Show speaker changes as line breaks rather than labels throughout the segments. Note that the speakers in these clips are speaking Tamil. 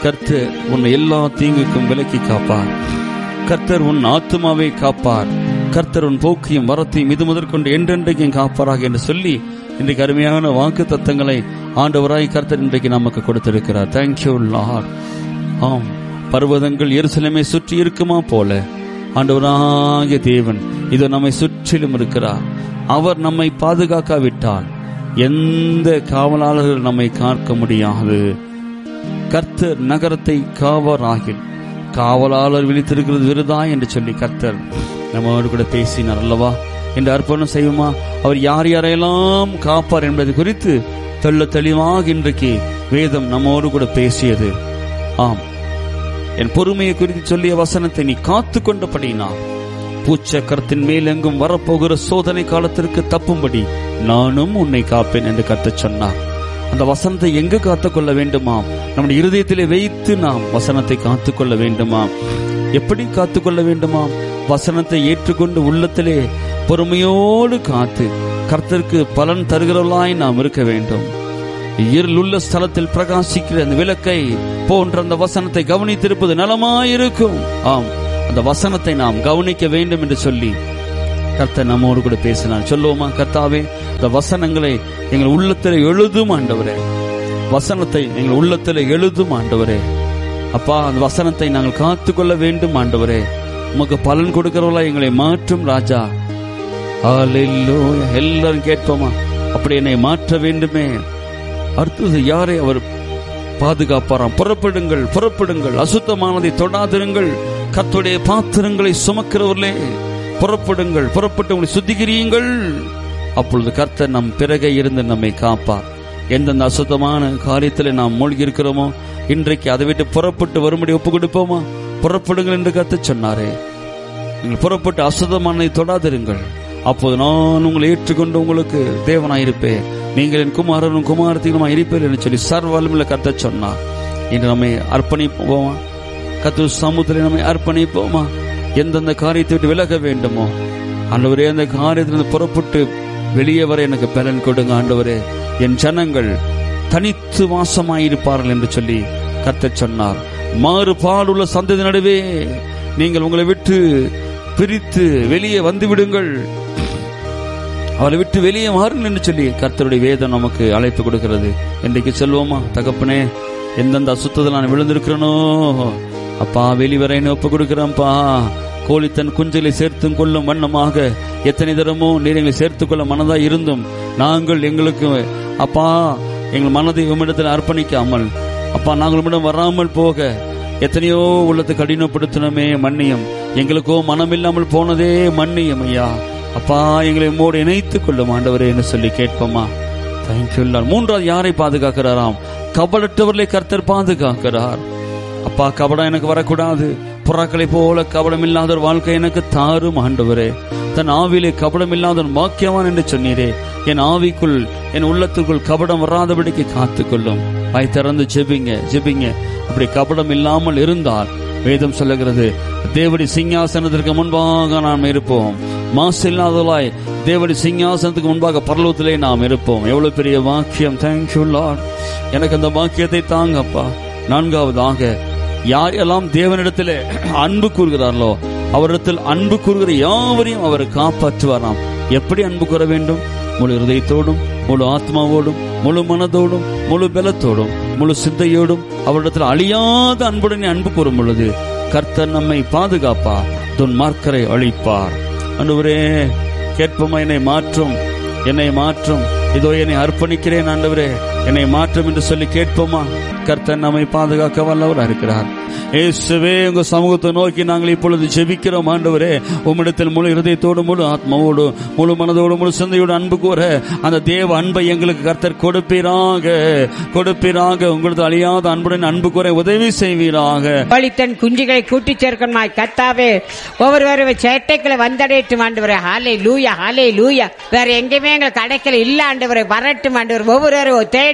கர்த்தர் உன்னை எல்லா தீங்குக்கும் விலக்கி காப்பார். கர்த்தர் உன் ஆத்துமாவை காப்பார். கர்த்தர் உன் போக்கையும் வரத்தையும் இது முதற்கொண்டு என்றென்றைக்கும் காப்பாராக என்று சொல்லி இன்றைக்கு அருமையான வாக்கு தத்தங்களை ஆண்டவராய் கர்த்தர் இன்றைக்கு நமக்கு கொடுத்திருக்கிறார். Thank you Lord. ஆம், பர்வதங்கள் எருசலேமை சுற்றி இருக்குமா போல ஆண்டவராகிய தேவன் இது நம்மை சுற்றிலும் இருக்கிறார். அவர் நம்மை பாதுகாக்காவிட்டால் எந்த காவலாளர்கள் நம்மை காக்க முடியாது. கர்த்தர் நகரத்தை காவராகில் காவலாளர் விழித்திருக்கிறது விருதா என்று சொல்லி கர்த்தர் நம்மோடு கூட பேசினார் அல்லவா? என்று அர்ப்பணம் செய்வோமா? அவர் யார் யாரையெல்லாம் காப்பார் என்பது குறித்து தெள்ள தெளிவாக இன்றைக்கு வேதம் நம்மோடு கூட பேசியது. ஆம், என் பொறுமையை குறித்து சொல்லிய வசனத்தை நீ காத்து கொண்டபடினால் பூச்சக்கரத்தின் மேல் எங்கும் வரப்போகிற சோதனை காலத்திற்கு தப்பும்படி நானும் உன்னை காப்பேன் என்று கர்த்தர் சொன்னார். அந்த வசனத்தை எங்கு காத்துக்கொள்ள வேண்டுமாம்? நம்முடைய இருதயத்திலே வைத்து நாம் வசனத்தை காத்துக்கொள்ள வேண்டுமாம். எப்படி காத்துக்கொள்ள வேண்டுமாம்? வசனத்தை ஏற்றுக்கொண்டு உள்ளத்திலே பொறுமையோடு காத்து கர்த்தருக்கு பலன் தருகிறவர்களாய் நாம் இருக்க வேண்டும். இருளுள்ள ஸ்தலத்தில் பிரகாசிக்கிற அந்த விளக்கை போன்ற அந்த வசனத்தை கவனித்திருப்பது நலமாயிருக்கும். ஆம், அந்த வசனத்தை நாம் கவனிக்க வேண்டும் என்று சொல்லி கர்த்தர் நம்மோடு கூட பேசினார். சொல்லுவோமா? கர்த்தாவே, இந்த வசனங்களை எங்கள் உள்ளத்தில் எழுதும் ஆண்டவரே, வசனத்தை எங்கள் உள்ளத்தில் எழுதும் ஆண்டவரே. அப்பா, அந்த வசனத்தை நாங்கள் காத்துக்கொள்ள வேண்டும் ஆண்டவரே. உமக்கு பலன் கொடுக்கிறவர்களா எங்களை மாற்றும் ராஜா. ஹல்லேலூயா. எல்லாரும் கேட்போமா? அப்படி என்னை மாற்ற வேண்டுமே. அடுத்தது யாரை அவர் பாதுகாப்பாராம்? புறப்படுங்கள், புறப்படுங்கள், அசுத்தமானதை தொடாதிருங்கள், கர்த்தருடைய பாத்திரங்களை சுமக்கிறவர்களே புறப்படுங்கள், புறப்பட்டு உங்களை சுத்திகரியுங்கள். அப்பொழுது கர்த்தர் நம் பிறகே இருந்து நம்மை காப்பார். எந்தெந்த அசுத்தமான காரியத்தில் நாம் மூழ்கி இருக்கிறோமோ இன்றைக்கு அதை விட்டு புறப்பட்டு வரும்படி ஒப்பு கொடுப்போமா? புறப்படுங்கள் என்று கர்த்தர் சொன்னாரே. நீங்கள் புறப்பட்டு அசுத்தமானதை தொடாதிருங்கள், அப்போது நான் உங்களை ஏற்றுக்கொண்டு உங்களுக்கு தேவனாயிருப்பேன், நீங்கள் என் குமாரனும் குமாரத்தினுமா இருப்பேன் என்று சொல்லி சர்வவல்லமையுள்ள கர்த்தர் சொன்னார். இன்று நம்மை அர்ப்பணிப்போமா? கர்த்தர் சமூகத்தில் நம்மை அர்ப்பணிப்போமா? எந்தெந்த காரியத்தை விட்டு விலக வேண்டுமோ ஆண்டவரே, அந்த காரியத்திலிருந்து புறப்பட்டு வெளியே வர எனக்கு பலன் கொடுங்க ஆண்டவரே. என் ஜனங்கள் தனித்து வாசமாயிருப்பார்கள் என்று சொல்லி கர்த்தர் சொன்னார். மாறுபாடுள்ள சந்ததி நடுவே நீங்கள் உங்களை விட்டு பிரித்து வெளியே வந்து விடுங்கள், அவளை விட்டு வெளியே மாறுங்கள் என்று சொல்லி கர்த்தருடைய வேதம் நமக்கு அழைப்பு கொடுக்கிறது. இன்றைக்கு சொல்வோமா? தகப்பனே, எந்தெந்த அசுத்தத்தில் நான் விழுந்திருக்கிறேனோ அப்பா, வெளிவரைன்னு ஒப்பு கொடுக்கிறேன்ப்பா. கோழி தன் குஞ்சலை சேர்த்தும் கொள்ளும் வண்ணமாக எத்தனை தரமோ நீர் எங்களை சேர்த்துக் கொள்ள மனதாக இருந்தும் நாங்கள் எங்களுக்கு அப்பா எங்கள் மனதை உம்மிடத்தில் அர்ப்பணிக்காமல் அப்பா நாங்கள் உம்மிடம் வராமல் போக எத்தனையோ உள்ளத்தை கடினப்படுத்தினமே மன்னியம். எங்களுக்கோ மனமில்லாமல் போனதே மன்னியம் ஐயா. அப்பா, எங்களை உம்மோடு இணைத்துக் கொள்ளும் ஆண்டவரே என்று சொல்லி கேட்போமா? தேங்க்யூ. மூன்றாவது யாரை பாதுகாக்கிறாராம்? கபடற்றவர்களை கர்த்தர் பாதுகாக்கிறார். அப்பா, கபடம் எனக்கு வரக்கூடாது, புறாக்களை போல கபடம் இல்லாத ஒரு வாழ்க்கை எனக்கு தாரும் ஆண்டவரே. தன் ஆவிலே கபடம் இல்லாத பாக்கியவான் என்று சொன்னீரே. என் ஆவிக்குள் என் உள்ளத்துக்குள் கபடம் வராதபடிக்கு காத்துக்கொள்ளும். வாய் திறந்து ஜெபிங்க, ஜெபிங்க. அப்படி கபடம் இல்லாமல் இருந்தால் வேதம் சொல்லுகிறது, தேவடி சிங்காசனத்திற்கு முன்பாக நாம் இருப்போம். மாசு இல்லாதவளாய் தேவடி சிங்காசனத்துக்கு முன்பாக பரலோகத்திலே நாம் இருப்போம். எவ்வளவு பெரிய வாக்கியம். Thank you Lord. எனக்கு அந்த வாக்கியத்தை தாங்கப்பா. நான்காவதாக, யாரெல்லாம் தேவனிடத்திலே அன்பு கூறுகிறார்களோ அவரிடத்தில் அன்பு கூறுகிற யாவரையும் அவர் காப்பாற்றுவாராம். எப்படி அன்பு கூற வேண்டும்? முழு இருதயத்தோடும், முழு ஆத்மாவோடும், முழு மனதோடும், முழு பலத்தோடும், முழு சிந்தையோடும் அவரிடத்தில் அழியாத அன்புடனே அன்பு கூறும் பொழுது கர்த்தர் நம்மை பாதுகாப்பார், துன்மார்க்கரை அழிப்பார். ஆண்டவரே, கேட்போமா? என்னை மாற்றும், என்னை மாற்றும், இதோ என்னை அர்ப்பணிக்கிறேன் ஆண்டவரே, என்னை மாற்றும் என்று சொல்லி கேட்போமா? கர்த்தர் நம்மை பாதுகாக்க வல்லவராக இருக்கிறார். இயேசுவே, உங்க சமூகத்தை நோக்கி நாங்கள் இப்பொழுது ஜெபிக்கிறோம் ஆண்டவரே. உம்மிடத்தில் முழு இருதயத்தோடு, முழு ஆத்மாவோடு, முழு மனதோடு, முழு சிந்தையோடு அன்பு கூற அந்த தேவ அன்பை எங்களுக்கு கர்த்தர் கொடுப்பீராக, கொடுப்பீராக. உங்களுக்கு அழியாத அன்புடன் அன்பு கூற உதவி செய்வீராக.
தன் குஞ்சுகளை கூட்டி சேர்க்கணுமாய் கர்த்தாவே, ஒவ்வொருவரும் சேட்டைகளை வந்தடையட்டும் ஆண்டவரே. ஹல்லேலூயா, ஹல்லேலூயா. வேற எங்கேயுமே எங்களுக்கு அடைக்கல இல்ல ஆண்டவரே. வரட்டும் ஆண்டவர். ஒவ்வொருவரும் தேடி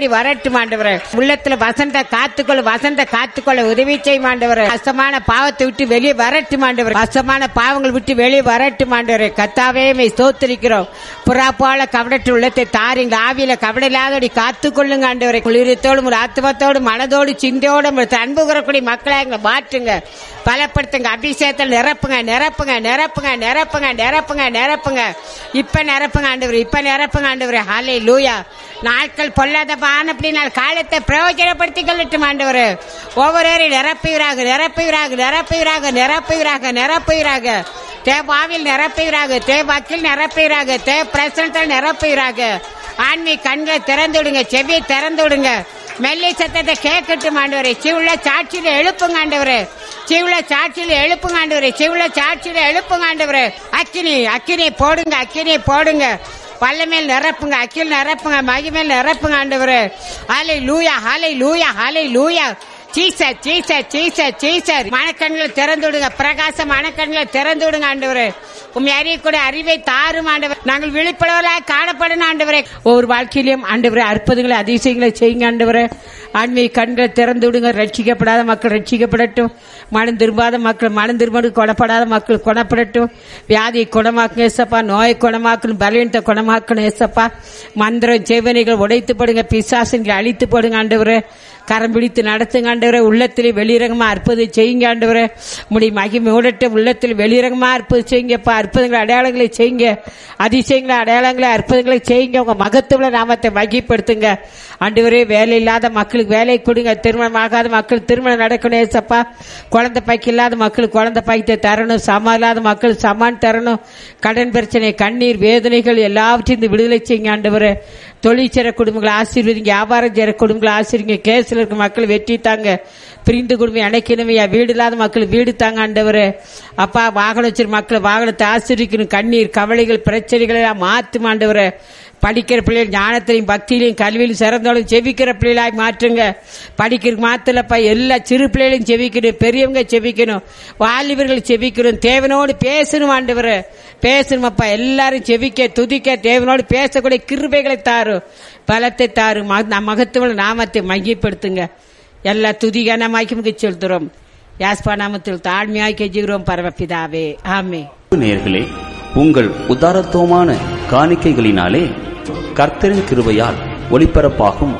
தேடி வரட்டும் ஆண்டவரே. உள்ளத்துல வசந்த காத்துக்கொள்ள உதவி செய்யும் ஆண்டவரே. கஷ்டமான பாவத்தை விட்டு வெளியே வரட்டும் ஆண்டவரே. கஷ்டமான பாவங்கள் விட்டு வெளியே வரட்டும் ஆண்டவரே. கர்த்தாவே ஸ்தோத்திரிக்கிறோம். புறா போல கவடற்ற உள்ளத்தை தாரிங்க. ஆவியில கவட இல்லாதபடி காத்துக்கொள்ளுங்க ஆண்டவரே. குளிரத்தோடும் ஆத்மத்தோடும் மனதோடு சிந்தையோடு அன்பு கூறக்கூடிய மக்களை எங்களை மாற்றுங்க, பலப்படுத்துங்க, அபிஷேகத்தில் நிரப்புங்க நிரப்புங்க நிரப்புங்க நிரப்புங்க நிரப்புங்க நிரப்புங்க. இப்ப நிரப்புங்க ஆண்டவரே, இப்ப நிரப்புங்க ஆண்டவரே. ஹல்லேலூயா. நாட்கள் பொல்லாத பானப்படி நாள் காலத்தை பிரயோஜனப்படுத்திக் கொள்ளட்டும் ஆண்டவரே. ஒவ்வொருவரையும் நிரப்புகிறாக நிரப்புகிறாக நிரப்புகிறாக நிரப்புகிறாக நிரப்புகிறாக. தேவாவில் நிரப்புகிறாக, தேவாக்கில் நிரப்புகிறாக, தேவ பிரசனத்தில் நிரப்புகிறாக. ஆன்மீக கண்களை திறந்து விடுங்க, செவியை திறந்து விடுங்க. மெல்லை சத்தத்தை கேட்கட்டும் ஆண்டவரே. சிவுள்ள சாட்சியில எழுப்புங்க ஆண்டவரே. சிவுள்ள சாட்சியில எழுப்புங்க ஆண்டவரே. சிவுள்ள சாட்சியில எழுப்புங்க ஆண்டவரே. அக்கினி போடுங்க, அக்கினி போடுங்க. பல்லமேல் நிரப்புங்க, அக்கில் நிரப்புங்க, மகிமேல் நிரப்புங்க ஆண்டவரே. ஹல்லேலூயா ஹல்லேலூயா ஹல்லேலூயா. Caesar Caesar Caesar Caesar. மனக்கண்களை திறந்து விடுங்க, பிரகாச மனக்கண்களை திறந்து விடுங்க ஆண்டவரே. உண்மை அறியக்கூடிய அறிவை தாரும் ஆண்டவர். நாங்கள் விழிப்புணர்வலாக காணப்படணும் ஆண்டவரே. ஒவ்வொரு வாழ்க்கையிலும் ஆண்டவரே அற்புதங்களை அதிசயங்களை செய்யுங்க ஆண்டவரே. ஆன்மீக கண்களை திறந்து விடுங்க. ரட்சிக்கப்படாத மக்கள் ரட்சிக்கப்படட்டும். மனம் திரும்பாத மக்கள் மனம் திரும்ப, கொடப்படாத மக்கள் கொடப்படட்டும். வியாதியை குணமாக்கணும் ஏசப்பா. நோயை குணமாக்கணும், பலவீனத்தை குணமாக்கணும் ஏசப்பா. மந்திரம் ஜெவனைகள் உடைத்து போடுங்க, பிசாசுகளை அழித்து போடுங்க ஆண்டவரே. கரம் பிடித்து நடத்துங்க ஆண்டவரே. உள்ளத்தில் வெளிரங்கமா அற்புதம் செய்யுங்க ஆண்டவரே. முடியும் மகிமை ஓடட்டு. உள்ளத்தில் வெளிரங்கமா அற்புதம் செய்யுங்கப்பா. அற்புதங்களை அடையாளங்களை செய்யுங்க, அதிசயங்களை அடையாளங்களை அற்புதங்களை செய்யுங்க. உங்க மகத்துவ நாமத்தை மகிப்படுத்துங்க ஆண்டவரே. வேலை இல்லாத மக்களுக்கு வேலை கொடுங்க. திருமணம் ஆகாத மக்கள் திருமணம் நடக்கணும் ஏசப்பா. குழந்தை பாய்க்கு இல்லாத மக்களுக்கு குழந்தை பாய்க்கத்தை தரணும். சமான் இல்லாத மக்கள் சமான் தரணும். கடன் பிரச்சனை, கண்ணீர், வேதனைகள் எல்லாவற்றையும் விடுதலை செய்யுங்க ஆண்டவரே. தொழிற்சர குடும்பங்களை ஆசீர்வதிங்க, வியாபாரம் செய்கிற குடும்பங்களை ஆசீர்வதிங்க. கேஸ்ல இருக்க மக்கள் வெற்றி தாங்க. பிரிந்து குடும்பம் அணைக்கணுமையா. வீடு இல்லாத மக்கள் வீடு தாங்க ஆண்டவரே. அப்பா வாகனம் வச்சிருக்க மக்கள் வாகனத்தை ஆசீர்வதிக்கணும். கண்ணீர், கவலைகள், பிரச்சனைகள் எல்லாம் மாற்றும் ஆண்டவரே. படிக்கிற பிள்ளைகள் ஞானத்திலையும் பக்தியிலையும் கல்வியிலும் சிறந்தோடும் செவிக்கிற பிள்ளைகளாய் மாற்றுங்க. படிக்கிறதுக்கு மாத்திரப்பா, எல்லா சிறு பிள்ளைகளையும் செவிக்கணும், பெரியவங்க செவிக்கணும், வாலிபர்கள் செவிக்கணும். தேவனோடு பேசணும் ஆண்டவரே. பேசணும் அப்பா. எல்லாரும் செவிக்க துதிக்க தேவனோடு பேசக்கூடிய கிருபைகளை தாரும், பலத்தை தாரும். மகத்துவ நாமத்தை மையப்படுத்துங்க. எல்லா துதிகான மைக்கு செலுத்துறோம். யாஸ்பா நாமத்தில் தாழ்மையாய் கெஞ்சுகிறோம் பரமபிதாவே, ஆமென்.
நேயர்களே, உங்கள் உதாரத்துவமான காணிக்கைகளினாலே கர்த்தரின் கிருபையால் ஒளிபரப்பாகும்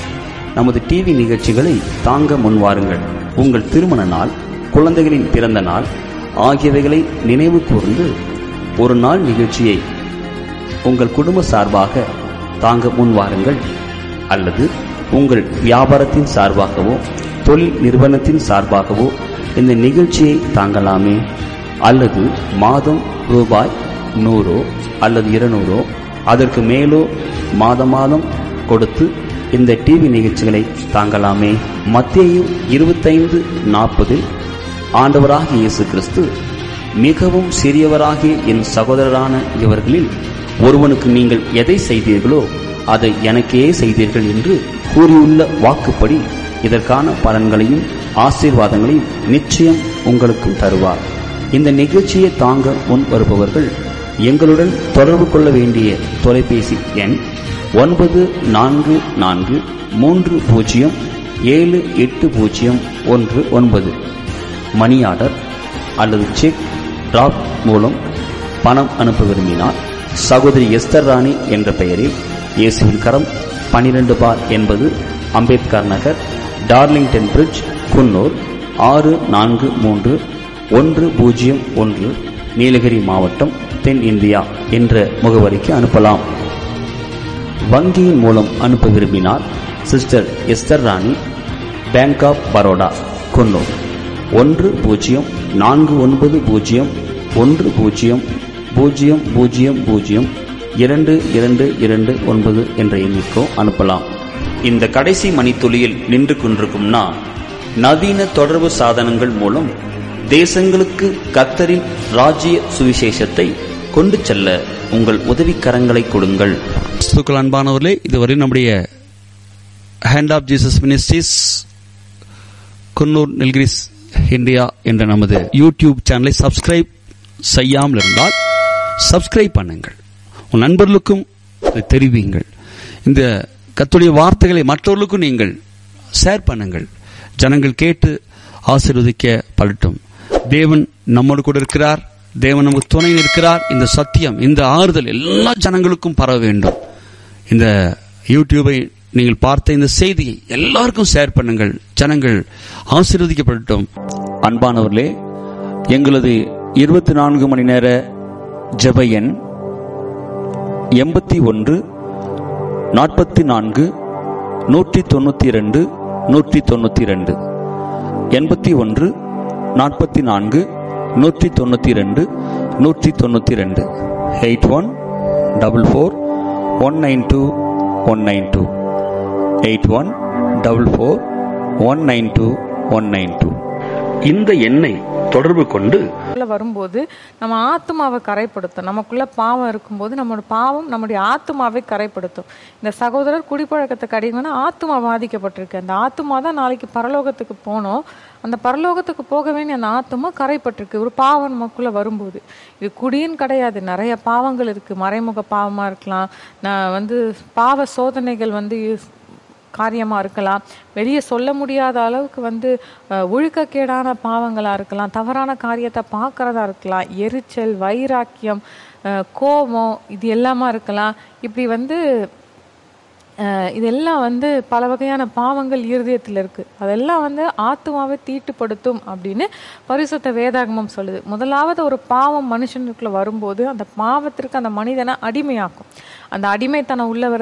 நமது டிவி நிகழ்ச்சிகளை தாங்க முன்வாருங்கள். உங்கள் திருமண நாள், குழந்தைகளின் பிறந்த நாள் ஆகியவைகளை நினைவு கூர்ந்து ஒரு நாள் நிகழ்ச்சியை உங்கள் குடும்ப சார்பாக தாங்க முன்வாருங்கள். அல்லது உங்கள் வியாபாரத்தின் சார்பாகவோ தொழில் நிறுவனத்தின் சார்பாகவோ இந்த நிகழ்ச்சியை தாங்கலாமே. அல்லது மாதம் ரூபாய் 100 அல்லது 200 அதற்கு மேலோ மாதம் கொடுத்து இந்த டிவி நிகழ்ச்சிகளை தாங்கலாமே. மத்தேயு 25:40 ஆண்டவராகிய இயேசு கிறிஸ்து, மிகவும் சிறியவராகிய என் சகோதரரான இவர்களில் ஒருவனுக்கு நீங்கள் எதை செய்தீர்களோ அதை எனக்கே செய்தீர்கள் என்று கூறியுள்ள வாக்குப்படி இதற்கான பலன்களையும் ஆசீர்வாதங்களையும் நிச்சயம் உங்களுக்கும் தருவார். இந்த நிகழ்ச்சியை தாங்க முன் வருபவர்கள் எங்களுடன் தொடர்பு கொள்ள வேண்டிய தொலைபேசி எண் 9440707809. மணி ஆர்டர் அல்லது செக் டிராப் மூலம் பணம் அனுப்ப விரும்பினால் சகோதரி எஸ்தர் ராணி என்ற பெயரில் இயேசுவின் கரம் 12 பார் 80 அம்பேத்கர் நகர், டார்லிங்டன் பிரிட்ஜ், குன்னூர் 643101, நீலகிரி மாவட்டம், தென் இந்தியா என்ற முகவரிக்கு அனுப்பலாம். வங்கியின் மூலம் அனுப்ப விரும்பினால் sister Esther Rani, bank of Baroda, Coonoor 1049002229 என்ற எண்ணிக்கோ அனுப்பலாம். இந்த கடைசி மணித்துளியில் நின்று கொண்டிருக்கும் நான், நவீன தொடர்பு சாதனங்கள் மூலம் தேசங்களுக்கு கர்த்தரின் ராஜ்ய சுவிசேஷத்தை கொண்டு செல்ல உங்கள் உதவிக்கரங்களை கொடுங்கள். அன்பானவர்களே, இதுவரை நம்முடைய hand of Jesus ministries Coonoor Nilgiris India என்ற நமது யூடியூப் சேனலை சப்ஸ்கிரைப் செய்யாமல் இருந்தால் சப்ஸ்கிரைப் பண்ணுங்கள். உன் நண்பர்களுக்கும் தெரிவியுங்கள். இந்த கர்த்தருடைய வார்த்தைகளை மற்றவர்களுக்கும் நீங்கள் ஷேர் பண்ணுங்கள். ஜனங்கள் கேட்டு ஆசீர்வதிக்கப்படட்டும். தேவன் நம்மோடு கூட இருக்கிறார். தேவன் நமக்கு துணை இருக்கிறார். இந்த சத்தியம், இந்த ஆறுதல் எல்லா ஜனங்களுக்கும் பரவ வேண்டும். இந்த யூடியூபை நீங்கள் பார்த்த இந்த செய்தியை எல்லாருக்கும் ஷேர் பண்ணுங்கள். ஜனங்கள் ஆசீர்வதிக்கப்படட்டும். அன்பானவர்களே, எங்களது 24 மணி நேர ஜெப எண் 81 44 192 192 81 44 192 192 8144 192 192 8144 192 192. இந்த எண்ணை தொடர்பு கொண்டு
வரும்போது நம்ம ஆத்மாவை கரைப்படுத்தும். நமக்குள்ள பாவம் இருக்கும்போது நம்மளோட பாவம் நம்முடைய ஆத்மாவை கரைப்படுத்தும். இந்த சகோதரர் குடிப்பழக்கத்துக்கு அடிமைனா ஆத்மா பாதிக்கப்பட்டிருக்கு. அந்த ஆத்மா தான் நாளைக்கு பரலோகத்துக்கு போனோம். அந்த பரலோகத்துக்கு போக வேண்டிய அந்த ஆத்மா கரைப்பட்டிருக்கு ஒரு பாவம் நமக்குள்ள வரும்போது. இது குடியின் கிடையாது, நிறைய பாவங்கள் இருக்கு. மறைமுக பாவமா இருக்கலாம், பாவ சோதனைகள் காரியமா இருக்கலாம், வெளியே சொல்ல முடியாத அளவுக்கு ஒழுக்கக்கேடான பாவங்களா இருக்கலாம், தவறான காரியத்தை பார்க்கறதா இருக்கலாம், எரிச்சல், வைராக்கியம், கோபம், இது எல்லாமா இருக்கலாம். இப்படி இதெல்லாம் பல வகையான பாவங்கள் இருதயத்தில் இருக்கு. அதெல்லாம் ஆத்மாவை தீட்டுப்படுத்தும் அப்படின்னு பரிசுத்த வேதாகமம் சொல்லுது. முதலாவது ஒரு பாவம் மனுஷனுக்குள்ள வரும்போது அந்த பாவத்திற்கு அந்த மனிதனை அடிமையாக்கும். அந்த அடிமைத்தனம் உள்ளவர்